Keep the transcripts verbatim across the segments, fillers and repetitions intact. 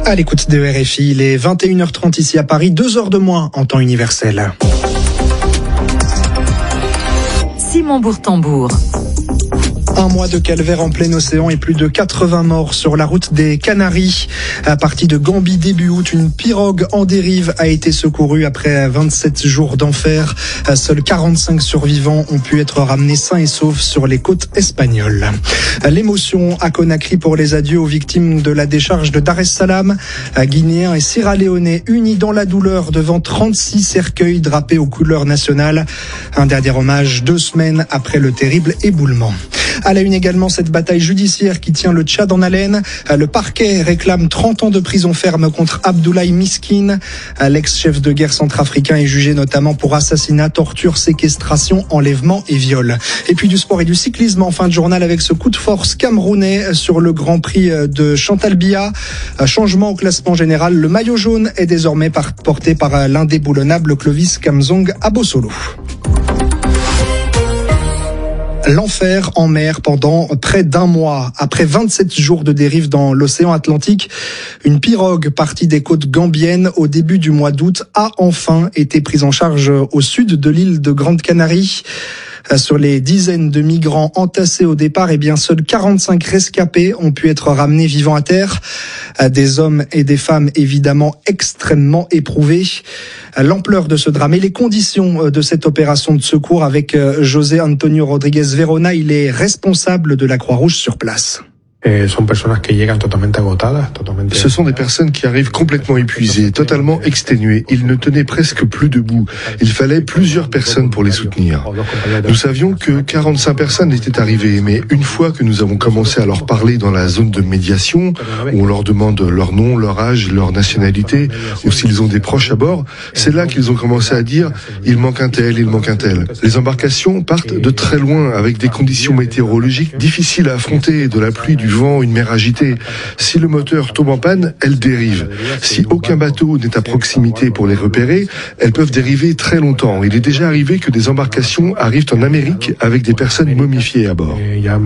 À l'écoute de R F I, il est vingt et une heures trente ici à Paris, deux heures de moins en temps universel. Simon Bourtambour. Un mois de calvaire en plein océan et plus de quatre-vingts morts sur la route des Canaries. À partir de Gambie début août, une pirogue en dérive a été secourue après vingt-sept jours d'enfer. Seuls quarante-cinq survivants ont pu être ramenés sains et saufs sur les côtes espagnoles. L'émotion à Conakry pour les adieux aux victimes de la décharge de Dar es Salaam. Guinéens et Sierra-Léonais unis dans la douleur devant trente-six cercueils drapés aux couleurs nationales. Un dernier hommage deux semaines après le terrible éboulement. À la une également, cette bataille judiciaire qui tient le Tchad en haleine. Le parquet réclame trente ans de prison ferme contre Abdoulaye Miskine. L'ex-chef de guerre centrafricain est jugé notamment pour assassinat, torture, séquestration, enlèvement et viol. Et puis du sport et du cyclisme en fin de journal avec ce coup de force camerounais sur le Grand Prix de Chantalbia. Changement au classement général, le maillot jaune est désormais porté par l'indéboulonnable Clovis Kamzong Abosolo. L'enfer en mer pendant près d'un mois. Après vingt-sept jours de dérive dans l'océan Atlantique, une pirogue partie des côtes gambiennes au début du mois d'août a enfin été prise en charge au sud de l'île de Grande Canarie. Sur les dizaines de migrants entassés au départ, eh bien, seuls quarante-cinq rescapés ont pu être ramenés vivants à terre. Des hommes et des femmes évidemment extrêmement éprouvés. L'ampleur de ce drame et les conditions de cette opération de secours avec José Antonio Rodriguez Verona, il est responsable de la Croix-Rouge sur place. Ce sont des personnes qui arrivent complètement épuisées, totalement exténuées. Ils ne tenaient presque plus debout. Il fallait plusieurs personnes pour les soutenir. Nous savions que quarante-cinq personnes étaient arrivées, mais une fois que nous avons commencé à leur parler dans la zone de médiation, où on leur demande leur nom, leur âge, leur nationalité, ou s'ils ont des proches à bord, c'est là qu'ils ont commencé à dire « il manque un tel, il manque un tel ». Les embarcations partent de très loin, avec des conditions météorologiques difficiles à affronter, de la pluie, du vent, une mer agitée. Si le moteur tombe en panne, elles dérivent. Si aucun bateau n'est à proximité pour les repérer, elles peuvent dériver très longtemps. Il est déjà arrivé que des embarcations arrivent en Amérique avec des personnes momifiées à bord.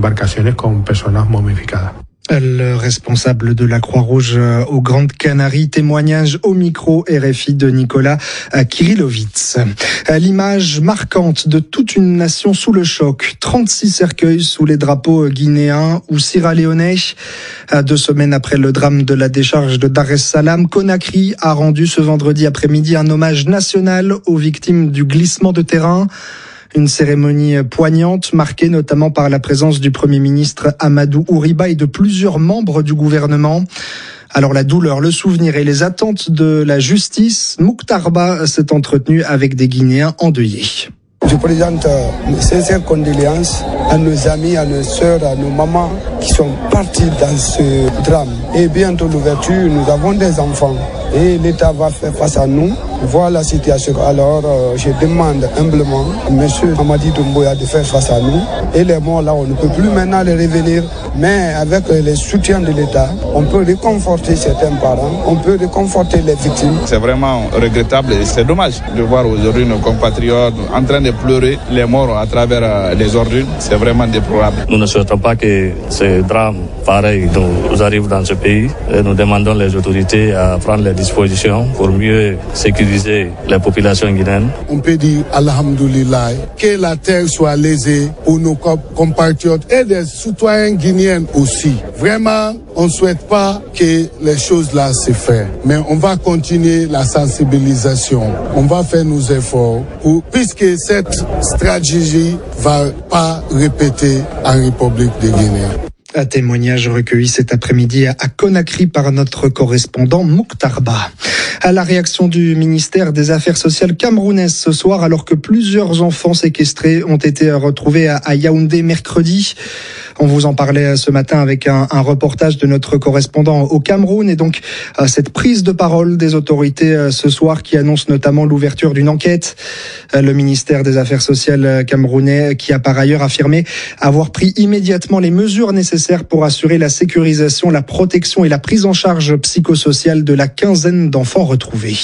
Le responsable de la Croix-Rouge aux Grandes Canaries, témoignage au micro R F I de Nicolas Kirillovitz. L'image marquante de toute une nation sous le choc. trente-six cercueils sous les drapeaux guinéens ou sierra-léonais. Deux semaines après le drame de la décharge de Dar es Salaam, Conakry a rendu ce vendredi après-midi un hommage national aux victimes du glissement de terrain. Une cérémonie poignante, marquée notamment par la présence du Premier ministre Amadou Ouriba et de plusieurs membres du gouvernement. Alors la douleur, le souvenir et les attentes de la justice, Mouktarba s'est entretenu avec des Guinéens endeuillés. Je présente mes sincères condoléances à nos amis, à nos sœurs, à nos mamans qui sont partis dans ce drame. Et bientôt l'ouverture, nous avons des enfants. Et l'État va faire face à nous, voir la situation. Alors, euh, je demande humblement à M. Amadi Doumbouya de faire face à nous. Et les morts, là, on ne peut plus maintenant les revenir. Mais avec les soutiens de l'État, on peut réconforter certains parents, on peut réconforter les victimes. C'est vraiment regrettable et c'est dommage de voir aujourd'hui nos compatriotes en train de pleurer les morts à travers les ordures. C'est vraiment déplorable. Nous ne souhaitons pas que ce drame pareil nous arrive dans ce pays. Et nous demandons les autorités à prendre les dispositions pour mieux sécuriser les populations guinéennes. On peut dire Alhamdoulilah, que la terre soit lésée pour nos compatriotes et des citoyens guinéens aussi. Vraiment, on ne souhaite pas que les choses là se fassent, mais on va continuer la sensibilisation. On va faire nos efforts pour, puisque cette stratégie va pas répéter en République de Guinée. Un témoignage recueilli cet après-midi à Conakry par notre correspondant Mouktarba. À la réaction du ministère des Affaires sociales camerounais ce soir, alors que plusieurs enfants séquestrés ont été retrouvés à Yaoundé mercredi. On vous en parlait ce matin avec un, un reportage de notre correspondant au Cameroun et donc euh, cette prise de parole des autorités euh, ce soir qui annonce notamment l'ouverture d'une enquête. Euh, le ministère des Affaires sociales camerounais qui a par ailleurs affirmé avoir pris immédiatement les mesures nécessaires pour assurer la sécurisation, la protection et la prise en charge psychosociale de la quinzaine d'enfants retrouvés.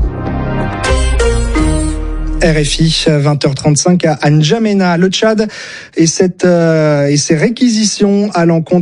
R F I, vingt heures trente-cinq à N'Djamena, le Tchad, et cette euh, et ses réquisitions à l'encontre